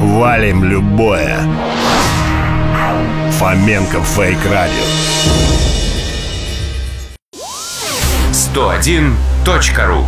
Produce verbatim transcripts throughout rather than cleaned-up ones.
Валим любое. Фоменко Фейк Радио. сто один точка ру.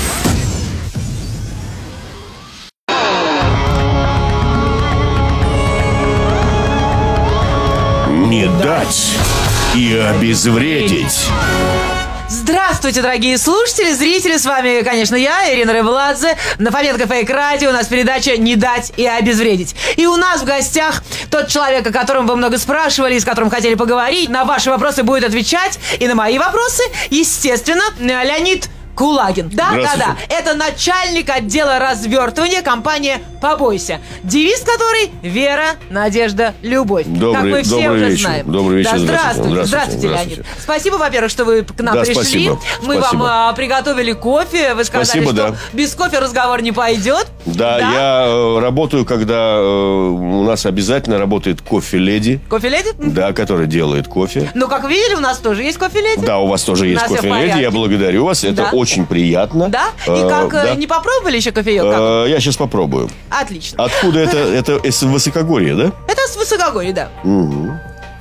Не дать и обезвредить. Здравствуйте, дорогие слушатели, зрители, с вами, конечно, я, Ирина Рыбладзе, на Фоменко Фейк Радио. У нас передача «Не дать и обезвредить». И у нас в гостях тот человек, о котором вы много спрашивали, с которым хотели поговорить. На ваши вопросы будет отвечать, и на мои вопросы, естественно, Леонид Кулагин. Да, да, да. Это начальник отдела развертывания компании «Побойся». Девиз которой – вера, надежда, любовь. Добрый, как мы все уже вечер. знаем. Добрый вечер. Да, здравствуйте, здравствуйте, здравствуйте, Леонид. здравствуйте. Спасибо, во-первых, что вы к нам да, пришли. Спасибо. Мы спасибо. вам а, приготовили кофе. Вы сказали, спасибо, что да. без кофе разговор не пойдет. Да, да? я э, работаю, когда э, у нас обязательно работает кофе-леди. Кофе-леди? Да, которая делает кофе. Ну, как видели, у нас тоже есть кофе-леди. Да, у вас тоже есть кофе-леди. Я благодарю вас. Это да. очень приятно. Да? И как, э, да. не попробовали еще кофеек? Э, я сейчас попробую. Отлично. Откуда это? Это из высокогорья, да? Это с высокогорья, да. Угу.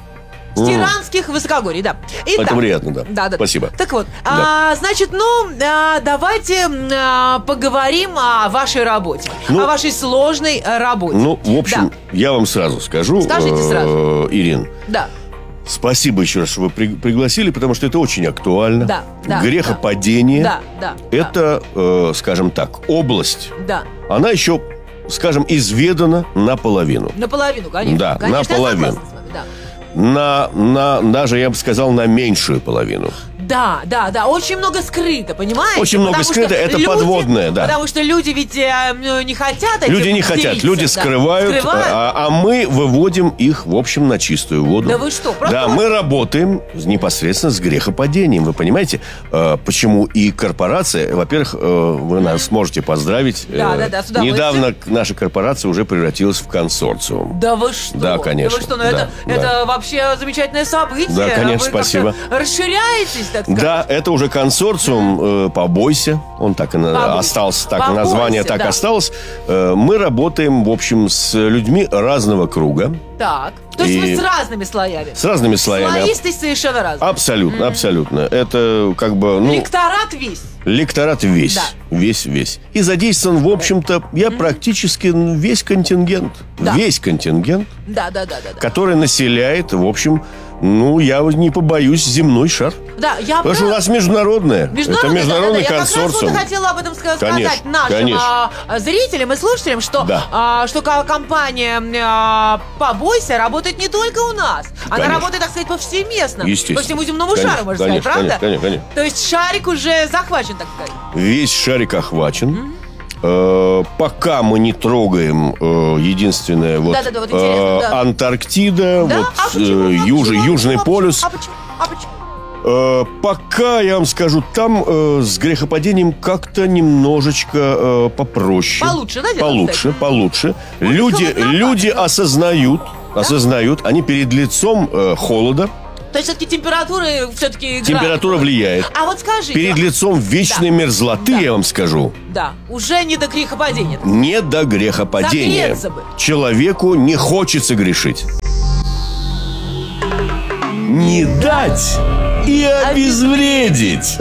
С тиранских высокогорий, да. Это Итак, приятно, да. Да, да. Спасибо. Так вот, Да. а, значит, ну, а, давайте а, поговорим о вашей работе, Ну, о вашей сложной а, работе. Ну, в общем, Да. я вам сразу скажу, Скажите э, сразу. Ирин. Да. Спасибо еще раз, что вы при- пригласили, потому что это очень актуально. Да, да, Грехопадение. Да, да. Это, э, скажем так, область. Да. Она еще, скажем, изведана наполовину. Наполовину, конечно. Да, конечно, наполовину. Я согласна с вами, да. На, на, даже, я бы сказал, на меньшую половину. Да, да, да, очень много скрыто, понимаете? Очень много Потому скрыто, что это люди- подводное, да. Потому что люди ведь э, не хотят этим Люди не хотят, делиться, люди да. скрывают, Скрывают. а, а мы выводим их, в общем, на чистую воду. Да вы что, просто Да, вот- мы работаем непосредственно с грехопадением. Вы понимаете, э, почему и корпорация, во-первых, э, вы нас сможете поздравить. Да, да, да, с удовольствием. Недавно наша корпорация уже превратилась в консорциум. Да вы что? Да, конечно, Да вы что, ну да, это, да. это вообще замечательное событие. Да, конечно, Вы как-то спасибо. расширяетесь, так сказать. Да, это уже консорциум э, «Побойся». Он так и на- «Побойся». остался, так «Побойся», название так да. осталось. Э, мы работаем, в общем, с людьми разного круга. Так. То есть И- вы с разными слоями. С разными слоями. Слоистость совершенно разная. Абсолютно, абсолютно. Это как бы, ну, Лекторат весь. лекторат весь, Да. весь, весь. И задействован, в общем-то, я практически весь контингент. Да. Весь контингент, Да, да, да, да. Да, который населяет, в общем, ну, я не побоюсь, земной шар. да я Потому что у нас международное. Международный, Это международный да, да, да. консорциум. Я как раз вот хотела об этом ска- сказать Конечно, нашим конечно. а, зрителям и слушателям, что, Да. а, что ко- компания а, «Побойся» работает не только у нас. Она Конечно. работает, так сказать, повсеместно. Естественно. По всему земному Конечно, шару, можно конечно, сказать, правда? конечно, конечно, То есть шарик уже захвачен, так сказать. Весь шарик охвачен. Э, пока мы не трогаем э, единственное вот, Да-да-да, вот интересно, э, да. Антарктида, Да? вот А почему? э, А юж- почему? Южный А полюс. почему? А почему? А почему? Э, пока, я вам скажу, там э, с грехопадением как-то немножечко э, попроще. Получше, да, дело, Получше, кстати? получше. Люди, холодновато, люди осознают, осознают, они перед лицом э, холода. То есть все-таки температуры все-таки играют. Температура влияет. А вот скажите. Перед лицом вечной Да. мерзлоты, Да. я вам скажу, Да, уже не до грехопадения. не до грехопадения. Согреться бы. Человеку не хочется грешить. Не дать и обезвредить.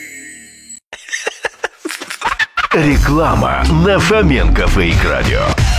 Реклама на Фоменко Фейк Радио.